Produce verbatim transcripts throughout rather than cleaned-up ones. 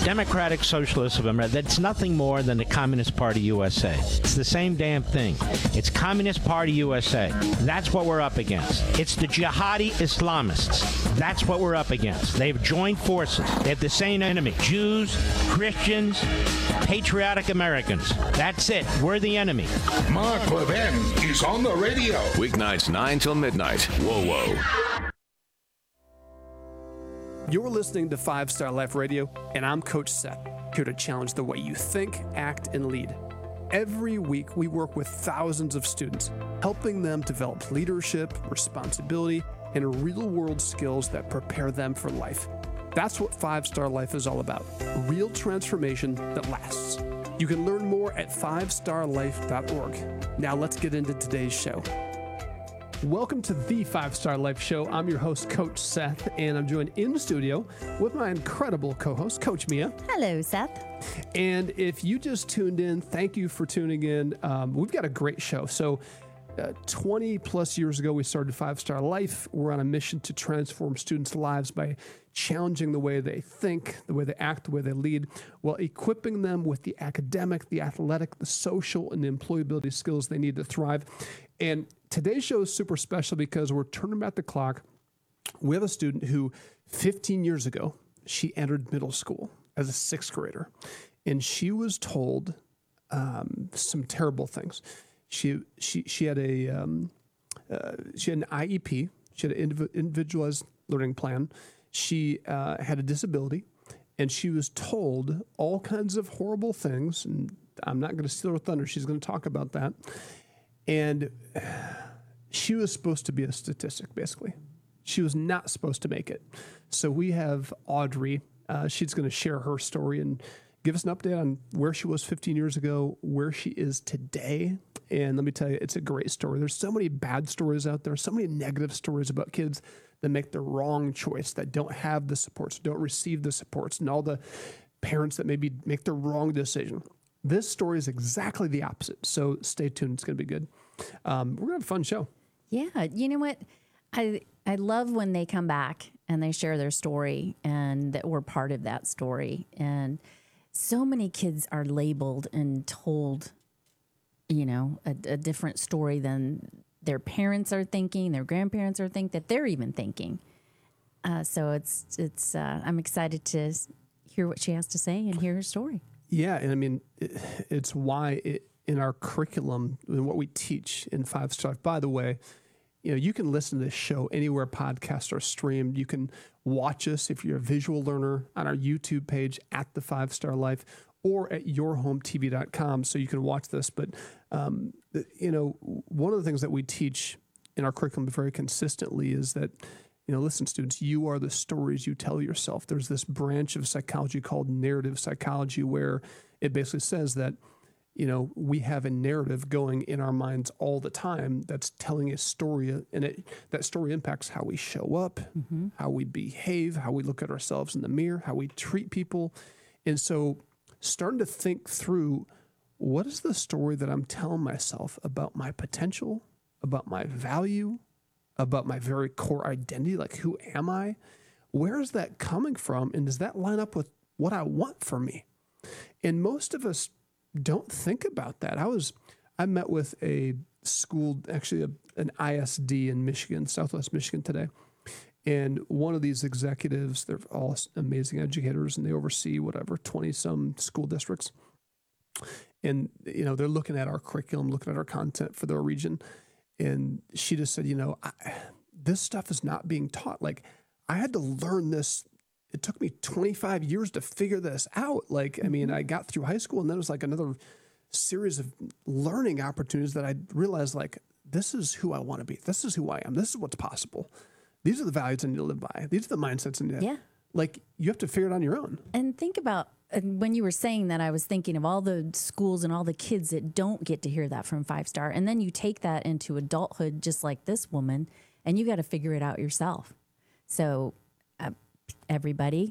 Democratic Socialists of America, that's nothing more than the Communist Party U S A. It's the same damn thing. It's Communist Party U S A. That's what we're up against. It's the jihadi Islamists. That's what we're up against. They've joined forces. They have the same enemy. Jews, Christians, patriotic Americans. That's it. We're the enemy. Mark Levin is on the radio. Weeknights nine till midnight. Whoa, whoa. You're listening to Five Star Life Radio, and I'm Coach Seth, here to challenge the way you think, act, and lead. Every week, we work with thousands of students, helping them develop leadership, responsibility, and real-world skills that prepare them for life. That's what Five Star Life is all about, real transformation that lasts. You can learn more at five star life dot org. Now let's get into today's show. Welcome to the Five Star Life Show. I'm your host, Coach Seth, and I'm joined in the studio with my incredible co-host, Coach Mia. Hello, Seth. And if you just tuned in, thank you for tuning in. Um, we've got a great show. So uh, twenty plus years ago, we started Five Star Life. We're on a mission to transform students' lives by challenging the way they think, the way they act, the way they lead, while equipping them with the academic, the athletic, the social, and the employability skills they need to thrive. And today's show is super special because we're turning back the clock. We have a student who fifteen years ago, she entered middle school as a sixth grader, and she was told um, some terrible things. She she she had a um, uh, she had an I E P. She had an indiv- individualized learning plan. She uh, had a disability, and she was told all kinds of horrible things. And I'm not going to steal her thunder. She's going to talk about that. And she was supposed to be a statistic, basically. She was not supposed to make it. So we have Audrey. Uh, she's going to share her story and give us an update on where she was fifteen years ago, where she is today. And let me tell you, it's a great story. There's so many bad stories out there, so many negative stories about kids that make the wrong choice, that don't have the supports, don't receive the supports, and all the parents that maybe make the wrong decision. This story is exactly the opposite. So stay tuned. It's going to be good. Um, we're going to have a fun show. Yeah. You know what? I I love when they come back and they share their story and that we're part of that story. And so many kids are labeled and told, you know, a, a different story than their parents are thinking, their grandparents are thinking, that they're even thinking. Uh, so it's, it's. Uh, I'm excited to hear what she has to say and hear her story. Yeah, and I mean, it, it's why it, in our curriculum and what we teach in Five Star. By the way, you know, you can listen to this show anywhere podcasts are streamed. You can watch us if you're a visual learner on our YouTube page at the Five Star Life or at your home T V dot com, so you can watch this. But um, you know, one of the things that we teach in our curriculum very consistently is that, you know, listen, students, you are the stories you tell yourself. There's this branch of psychology called narrative psychology where it basically says that, you know, we have a narrative going in our minds all the time that's telling a story, and it, that story impacts how we show up, mm-hmm. how we behave, how we look at ourselves in the mirror, how we treat people. And so starting to think through, what is the story that I'm telling myself about my potential, about my value, about my very core identity, like who am I? Where is that coming from? And does that line up with what I want for me? And most of us don't think about that. I was, I met with a school, actually a, an I S D in Michigan, Southwest Michigan today. And one of these executives, they're all amazing educators and they oversee whatever, twenty some school districts. And, you know, they're looking at our curriculum, looking at our content for their region. And she just said, you know, I, this stuff is not being taught. Like, I had to learn this. It took me twenty-five years to figure this out. Like, I mean, I got through high school and then it was like another series of learning opportunities that I realized, like, this is who I want to be. This is who I am. This is what's possible. These are the values I need to live by. These are the mindsets I need to, yeah. Like, you have to figure it on your own. And think about, and when you were saying that, I was thinking of all the schools and all the kids that don't get to hear that from Five Star. And then you take that into adulthood, just like this woman, and you got to figure it out yourself. So uh, everybody,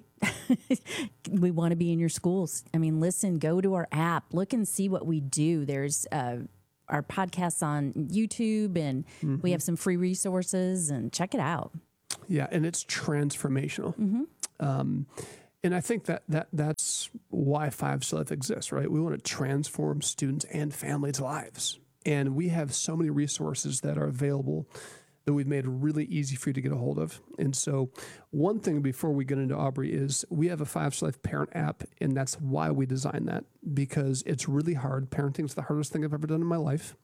we want to be in your schools. I mean, listen, go to our app, look and see what we do. There's uh, our podcasts on YouTube, and mm-hmm. we have some free resources, and check it out. Yeah, and it's transformational. Mm-hmm. Um, and I think that, that that's why Five Star Life exists, right? We want to transform students and families' lives. And we have so many resources that are available that we've made really easy for you to get a hold of. And so one thing before we get into Aubrey is we have a Five Star Life parent app, and that's why we designed that, because it's really hard. Parenting is the hardest thing I've ever done in my life.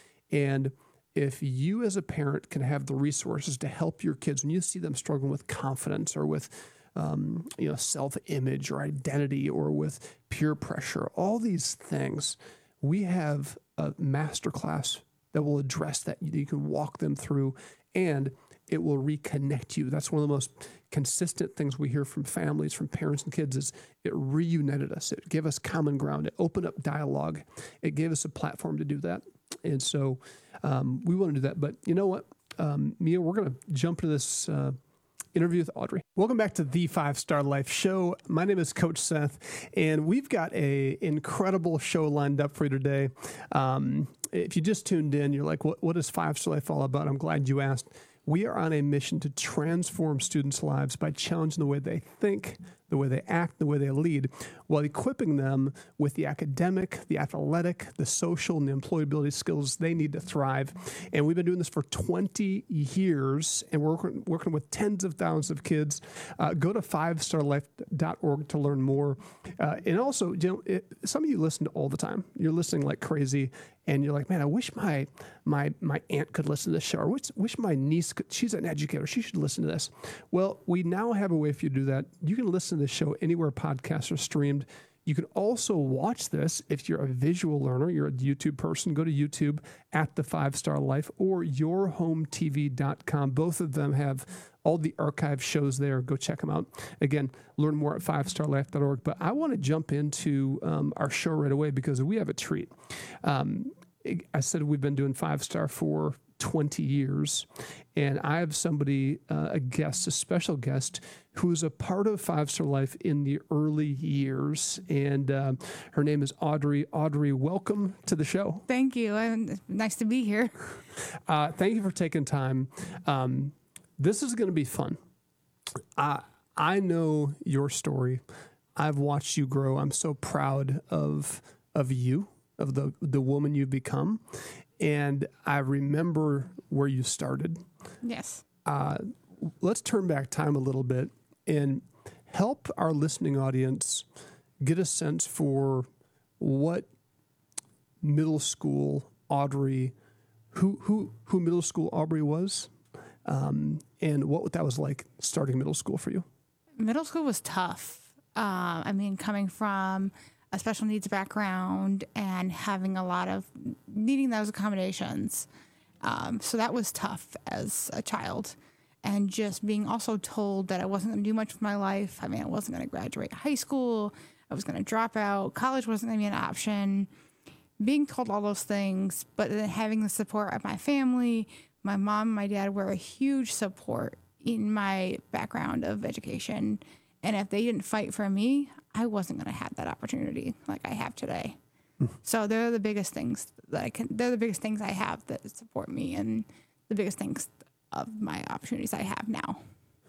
And if you as a parent can have the resources to help your kids when you see them struggling with confidence or with um, you know, self-image or identity or with peer pressure, all these things, we have a masterclass that will address that. You can walk them through, and it will reconnect you. That's one of the most consistent things we hear from families, from parents and kids, is it reunited us. It gave us common ground. It opened up dialogue. It gave us a platform to do that. And so um, we want to do that. But you know what, um, Mia, we're going to jump to this uh, interview with Audrey. Welcome back to the Five Star Life Show. My name is Coach Seth, and we've got a incredible show lined up for you today. Um, if you just tuned in, you're like, what, what is Five Star Life all about? I'm glad you asked. We are on a mission to transform students' lives by challenging the way they think, the way they act, the way they lead, while equipping them with the academic, the athletic, the social, and the employability skills they need to thrive. And we've been doing this for twenty years, and we're working, working with tens of thousands of kids. Uh, go to five star life dot org to learn more. Uh, and also, you know, it, some of you listen all the time. You're listening like crazy, and you're like, man, I wish my my my aunt could listen to this show, or wish, wish my niece could. She's an educator. She should listen to this. Well, we now have a way for you to do that. You can listen to this show anywhere podcasts are streamed. You can also watch this if you're a visual learner, you're a YouTube person. Go to YouTube at The Five Star Life or your home T V dot com. Both of them have all the archive shows there. Go check them out. Again, learn more at five star life dot org. But I want to jump into um, our show right away because we have a treat. Um, I said we've been doing Five Star for twenty years, and I have somebody, uh, a guest, a special guest, who's a part of Five Star Life in the early years, and uh, her name is Audrey. Audrey, welcome to the show. Thank you. I'm, nice to be here. Uh, thank you for taking time. Um, this is going to be fun. Uh, I know your story. I've watched you grow. I'm so proud of of you, of the the woman you've become. And I remember where you started. Yes. Uh, let's turn back time a little bit and help our listening audience get a sense for what middle school Audrey, who who who middle school Aubrey was, um, and what that was like starting middle school for you. Middle school was tough. Uh, I mean, coming from a special needs background and having a lot of needing those accommodations. Um, so that was tough as a child. And just being also told that I wasn't going to do much with my life. I mean, I wasn't going to graduate high school. I was going to drop out. College wasn't going to be an option. Being told all those things, but then having the support of my family, my mom and my dad were a huge support in my background of education. And if they didn't fight for me, I wasn't going to have that opportunity like I have today. Mm. So they're the biggest things that I can, they're the biggest things I have that support me and the biggest things of my opportunities I have now.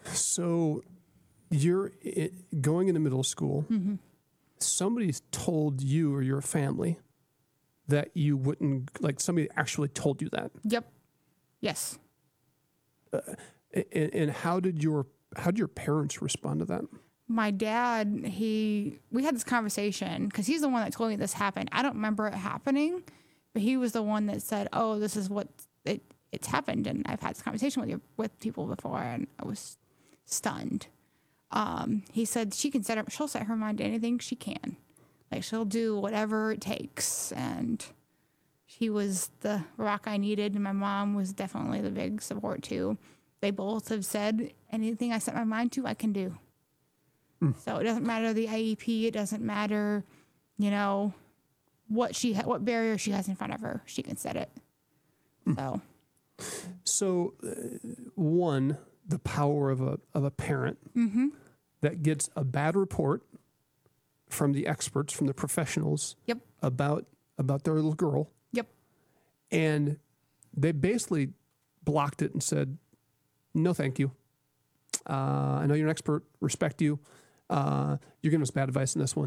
So you're it, going into middle school. Mm-hmm. Somebody's told you or your family that you wouldn't, like somebody actually told you that. Yep. Yes. Uh, and, and how did your, how did your parents respond to that? My dad, he, we had this conversation because he's the one that told me this happened. I don't remember it happening, but he was the one that said, oh, this is what it, it's happened. And I've had this conversation with you, with people before, and I was stunned. Um, he said she can set her, she'll set her mind to anything she can. Like she'll do whatever it takes. And he was the rock I needed. And my mom was definitely the big support too. They both have said anything I set my mind to, I can do. Mm. So it doesn't matter the I E P. It doesn't matter, you know, what she ha- what barrier she has in front of her. She can set it. Mm. So, so uh, one, the power of a of a parent mm-hmm. that gets a bad report from the experts, from the professionals, yep. about about their little girl. Yep. And they basically blocked it and said, "No, thank you. Uh, I know you're an expert. Respect you. Uh, you're giving us bad advice in this one."